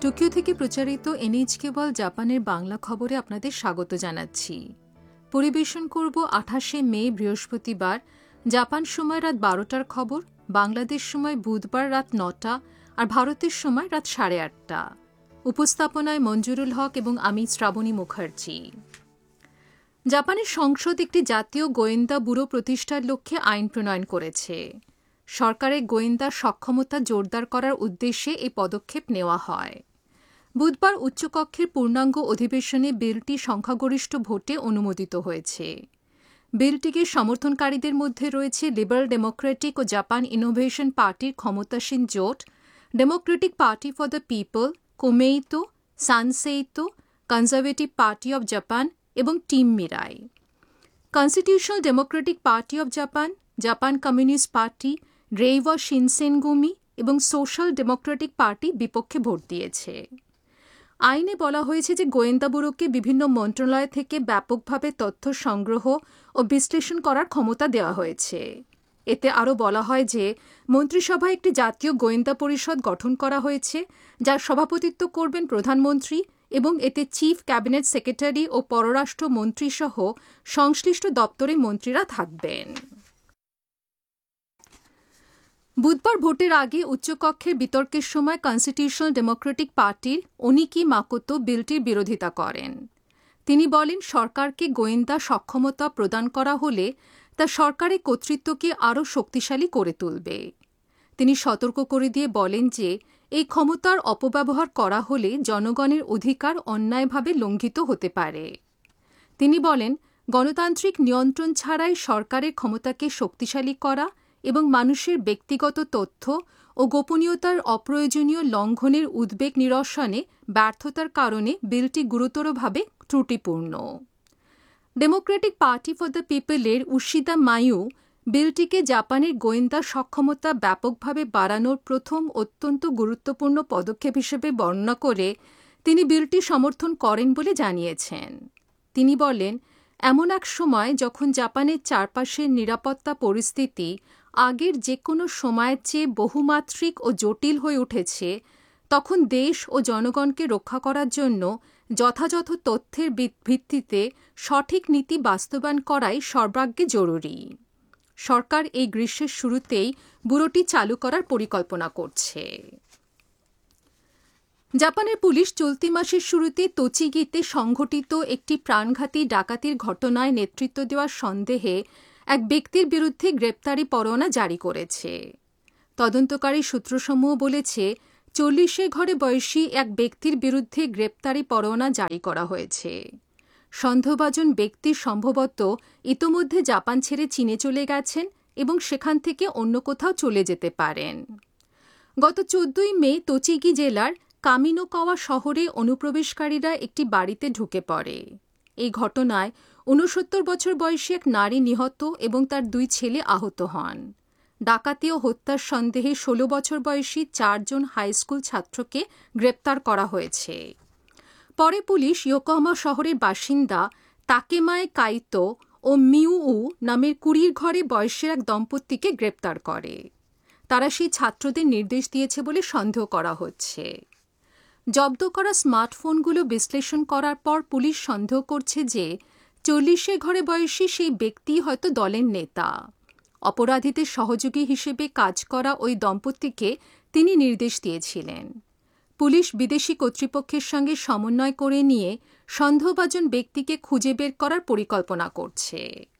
Tokyo থেকে প্রচারিত NHK world জাপানের বাংলা খবরে আপনাদের স্বাগত জানাচ্ছি। পরিবেশন করব 28শে মে বৃহস্পতিবার জাপান সময় রাত 12টার খবর, বাংলাদেশ সময় বুধবার রাত 9টা আর ভারতের সময় রাত 8:30। উপস্থাপনায় মঞ্জুরুল হক এবং আমি শ্রাবণী মুখার্জি। জাপানের সংসদ একটি জাতীয় গোয়েন্দা ব্যুরো প্রতিষ্ঠার লক্ষ্যে আইন প্রণয়ন করেছে। সরকারের গোয়েন্দা সক্ষমতা জোরদার করার উদ্দেশ্যে এই পদক্ষেপ নেওয়া হয়। বুধবার উচ্চকক্ষের পূর্ণাঙ্গ অধিবেশনে বিলটি সংখ্যাগরিষ্ঠ ভোটে অনুমোদিত হয়েছে। বিলটিকে সমর্থনকারীদের মধ্যে রয়েছে লিবারেল ডেমোক্রেটিক ও জাপান ইনোভেশন পার্টির ক্ষমতাসীন জোট, Democratic party for the people, কোমেইতো, সানসেইতো, conservative party of Japan এবং team Mirae. Constitutional Democratic party of Japan, Japan communist party, Reiwa শিনসেনগুমি এবং সোশ্যাল ডেমোক্রেটিক পার্টি বিপক্ষে ভোট দিয়েছে। আইনে বলা হয়েছে যে গোয়েন্দা ব্যুরোকে বিভিন্ন মন্ত্রণালয় থেকে ব্যাপকভাবে তথ্য সংগ্রহ ও বিশ্লেষণ করার ক্ষমতা দেওয়া হয়েছে। এতে আরও বলা হয় যে মন্ত্রিসভায় একটি জাতীয় গোয়েন্দা পরিষদ গঠন করা হয়েছে, যার সভাপতিত্ব করবেন প্রধানমন্ত্রী, এবং এতে চিফ ক্যাবিনেট সেক্রেটারি ও পররাষ্ট্র মন্ত্রীসহ সংশ্লিষ্ট দপ্তরের মন্ত্রীরা থাকবেন। বুধবার ভোটের আগে উচ্চকক্ষের বিতর্কের সময় কনস্টিটিউশনাল ডেমোক্রেটিক পার্টির ওনিকি মাকোতো বিলটির বিরোধিতা করেন। তিনি বলেন, সরকারকে গোয়েন্দা সক্ষমতা প্রদান করা হলে তা সরকারের কর্তৃত্বকে আরও শক্তিশালী করে তুলবে। তিনি সতর্ক করে দিয়ে বলেন যে এই ক্ষমতার অপব্যবহার করা হলে জনগণের অধিকার অন্যায়ভাবে লঙ্ঘিত হতে পারে। তিনি বলেন, গণতান্ত্রিক নিয়ন্ত্রণ ছাড়াই সরকারের ক্ষমতাকে শক্তিশালী করা এবং মানুষের ব্যক্তিগত তথ্য ও গোপনীয়তার অপ্রয়োজনীয় লঙ্ঘনের উদ্বেগ নিরসনে ব্যর্থতার কারণে বিলটি গুরুতরভাবে ত্রুটিপূর্ণ। ডেমোক্রেটিক পার্টি ফর দ্য পিপলের উশিদা মায়ু বিলটিকে জাপানের গোয়েন্দা সক্ষমতা ব্যাপকভাবে বাড়ানোর প্রথম অত্যন্ত গুরুত্বপূর্ণ পদক্ষেপ হিসেবে বর্ণনা করে তিনি বিলটি সমর্থন করেন বলে জানিয়েছেন। তিনি বলেন, এমন এক সময় যখন জাপানের চারপাশের নিরাপত্তা পরিস্থিতি আগের যে কোনো সময়ের চেয়ে বহুমাত্রিক ও জটিল হয়ে উঠেছে, তখন দেশ ও জনগণকে রক্ষা করার জন্য যথাযথ তথ্যের ভিত্তিতে সঠিক নীতি বাস্তবায়ন করাই সর্বাগ্রে জরুরি। সরকার এই গ্রীষ্মের শুরুতেই ব্যুরোটি চালু করার পরিকল্পনা করছে। জাপানের পুলিশ চলতি মাসের শুরুতে তোচিগিতে সংঘটিত একটি প্রাণঘাতী ডাকাতির ঘটনায় নেতৃত্ব দেওয়ার সন্দেহে এক ব্যক্তির বিরুদ্ধে গ্রেপ্তারি পরোয়ানা জারি করেছে। তদন্তকারী সূত্রসমূহ বলেছে, 40-এর ঘরে বয়সী এক ব্যক্তির বিরুদ্ধে গ্রেপ্তারি পরোয়ানা জারি করা হয়েছে। সন্দেহভাজন ব্যক্তি সম্ভবত ইতোমধ্যে জাপান ছেড়ে চীনে চলে গেছেন এবং সেখান থেকে অন্য কোথাও চলে যেতে পারেন। গত 14ই মে তোচিগি জেলার কামিনোকাওয়া শহরে অনুপ্রবেশকারীরা একটি বাড়িতে ঢুকে পড়ে। এই ঘটনায় 69 বছর বয়সী এক নারী নিহত এবং তার 2 ছেলে আহত হন। ডাকাতি ও হত্যার সন্দেহে 16 বছর বয়সী 4 জন হাইস্কুল ছাত্রকে গ্রেপ্তার করা হয়েছে। পরে পুলিশ ইয়োকোহামা শহরের বাসিন্দা তাকেমায়ে কাইতো ও মিউউ নামের 20 ঘরে বয়সের এক দম্পতিকে গ্রেপ্তার করে। তারা সেই ছাত্রদের নির্দেশ দিয়েছে বলে সন্দেহ করা হচ্ছে। জব্দ করা স্মার্টফোনগুলো বিশ্লেষণ করার পর পুলিশ সন্দেহ করছে যে 40-এর ঘরে বয়সী সেই ব্যক্তি হয়তো দলের নেতা। অপরাধীদের সহযোগী হিসেবে কাজ করা ওই দম্পতিকে তিনি নির্দেশ দিয়েছিলেন। পুলিশ বিদেশি কর্তৃপক্ষের সঙ্গে সমন্বয় করে নিয়ে সন্দেহভাজন ব্যক্তিকে খুঁজে বের করার পরিকল্পনা করছে।